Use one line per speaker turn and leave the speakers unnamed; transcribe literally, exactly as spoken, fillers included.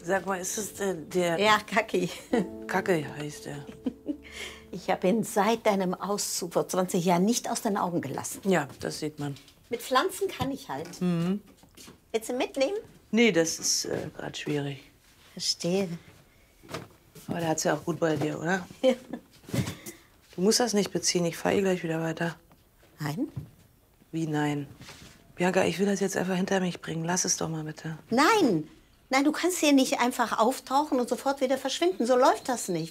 Sag mal, ist das der... der
Ja, Kaki.
Kacke heißt er.
Ich habe ihn seit deinem Auszug vor zwanzig Jahren nicht aus den Augen gelassen.
Ja, das sieht man.
Mit Pflanzen kann ich halt.
Mhm.
Willst du mitnehmen?
Nee, das ist äh, gerade schwierig.
Verstehe.
Aber der hat's ja auch gut bei dir, oder?
Ja.
Du musst das nicht beziehen, ich fahre eh gleich wieder weiter.
Nein?
Wie nein? Bianca, ich will das jetzt einfach hinter mich bringen. Lass es doch mal bitte.
Nein! Nein, du kannst hier nicht einfach auftauchen und sofort wieder verschwinden. So läuft das nicht.